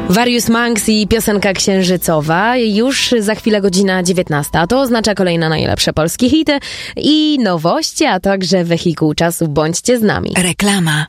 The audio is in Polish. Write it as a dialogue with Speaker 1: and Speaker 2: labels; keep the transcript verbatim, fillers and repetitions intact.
Speaker 1: Various Monks i piosenka księżycowa. Już za chwilę godzina dziewiętnasta. A to oznacza kolejne najlepsze polskie hity i nowości, a także wehikuł czasu. Bądźcie z nami.
Speaker 2: Reklama.